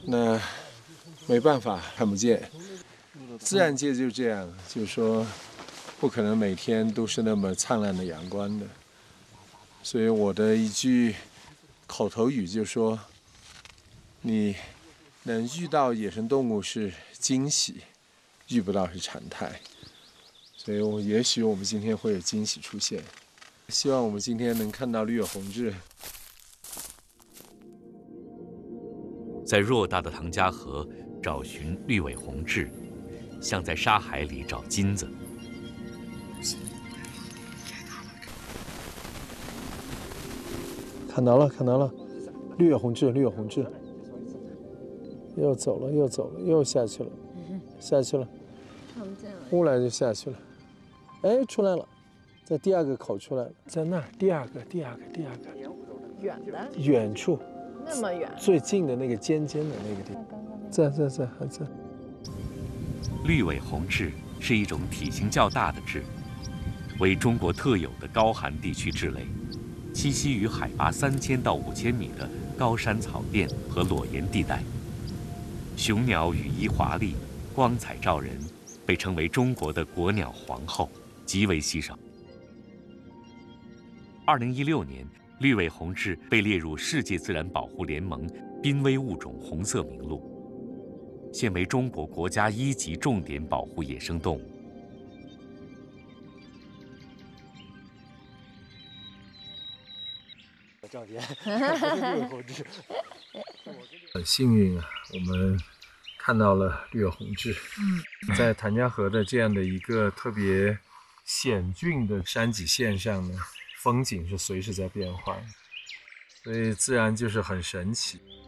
那没办法，看不见。自然界就这样，就是说不可能每天都是那么灿烂的阳光的。所以我的一句口头语就说：你能遇到野生动物是惊喜，遇不到是常态。所以也许我们今天会有惊喜出现。希望我们今天能看到绿尾红雉。 在偌大的唐家河找寻绿尾红雉，像在沙海里找金子。 看到了，看到了，绿尾红雉，绿尾红雉，又走了，又走了，又下去了，下去了， 看不见了， 忽然就下去了。哎，出来了，在第二个口出来了，在那儿，第二个， 远的， 远处， 那么远， 最近的那个尖尖的那个地方，在还在。 绿尾红雉是一种体型较大的雉，为中国特有的高寒地区雉类，栖息于海拔3000到5000米的高山草甸和裸岩地带。雄鸟羽衣华丽，光彩照人，被称为中国的国鸟皇后，极为稀少。2016年，绿尾红雉被列入世界自然保护联盟濒危物种红色名录，现为中国国家1级重点保护野生动物。 照片，很幸运啊，我们看到了绿尾红雉。在唐家河的这样的一个特别险峻的山脊线上呢，风景是随时在变换，所以自然就是很神奇。